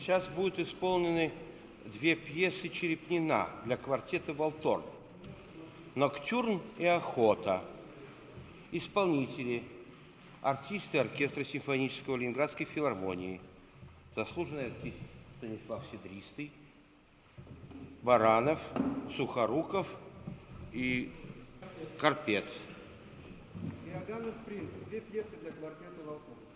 Сейчас будут исполнены две пьесы Черепнина для квартета «Волторн». «Ноктюрн» и «Охота». Исполнители – артисты оркестра симфонического Ленинградской филармонии, заслуженный артист Станислав Седристый, Баранов, Сухоруков и Карпец. Иоганнес Принц. Две пьесы для квартета «Волторн».